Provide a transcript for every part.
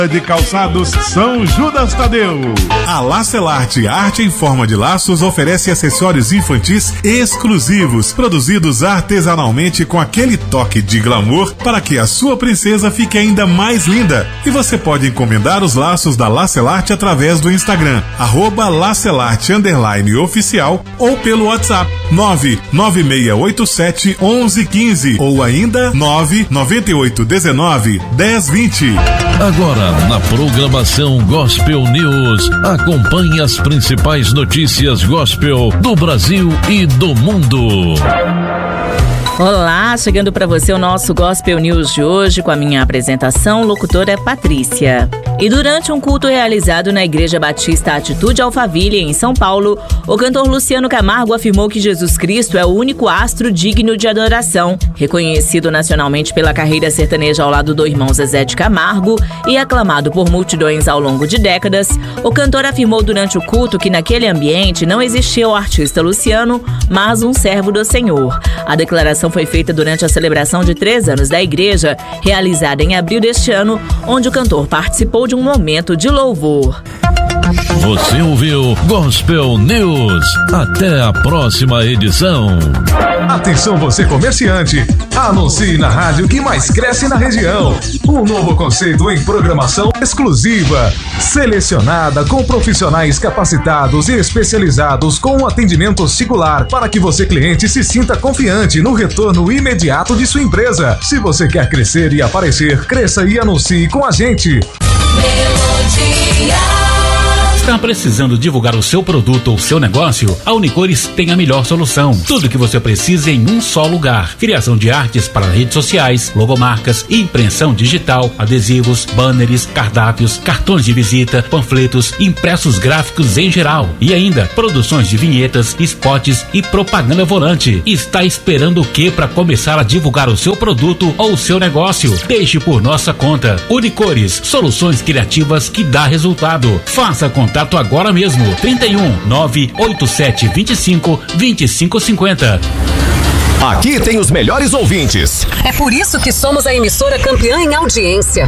de Calçados São Judas Tadeu. A Lacelarte Arte em Forma de Laços oferece acessórios infantis exclusivos, produzidos artesanalmente com aquele toque de glamour para que a sua princesa fique ainda mais linda. E você pode encomendar os laços da Lacelarte através do Instagram, @Lacelarte_oficial ou pelo WhatsApp 996871115 ou ainda 998191020. Agora, na programação Gospel News, acompanhe as principais notícias gospel do Brasil e do mundo. Olá, chegando para você o nosso Gospel News de hoje com a minha apresentação, locutora Patrícia. E durante um culto realizado na Igreja Batista Atitude Alphaville, em São Paulo, o cantor Luciano Camargo afirmou que Jesus Cristo é o único astro digno de adoração. Reconhecido nacionalmente pela carreira sertaneja ao lado do irmão Zezé de Camargo e aclamado por multidões ao longo de décadas, o cantor afirmou durante o culto que naquele ambiente não existia o artista Luciano, mas um servo do Senhor. A declaração foi feita durante a celebração de 3 anos da igreja, realizada em abril deste ano, onde o cantor participou de um momento de louvor. Você ouviu Gospel News. Até a próxima edição. Atenção você comerciante, anuncie na rádio que mais cresce na região. Um novo conceito em programação exclusiva, selecionada com profissionais capacitados e especializados com um atendimento singular para que você cliente se sinta confiante no retorno imediato de sua empresa. Se você quer crescer e aparecer, cresça e anuncie com a gente. Está precisando divulgar o seu produto ou seu negócio? A Unicores tem a melhor solução. Tudo que você precisa em um só lugar. Criação de artes para redes sociais, logomarcas, impressão digital, adesivos, banners, cardápios, cartões de visita, panfletos, impressos gráficos em geral. E ainda, produções de vinhetas, spots e propaganda volante. Está esperando o que para começar a divulgar o seu produto ou o seu negócio? Deixe por nossa conta. Unicores, soluções criativas que dá resultado. Faça contato agora mesmo. 31 987 25 2550. Aqui tem os melhores ouvintes. É por isso que somos a emissora campeã em audiência.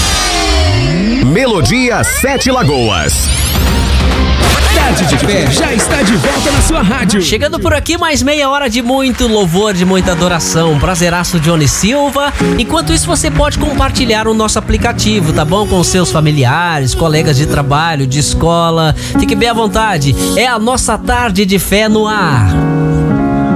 Melodia 7 Lagoas. Tarde de Fé já está de volta na sua rádio. Chegando por aqui mais meia hora de muito louvor, de muita adoração. Prazeraço Johnny Silva. Enquanto isso, você pode compartilhar o nosso aplicativo, tá bom? Com seus familiares, colegas de trabalho, de escola. Fique bem à vontade. É a nossa Tarde de Fé no ar.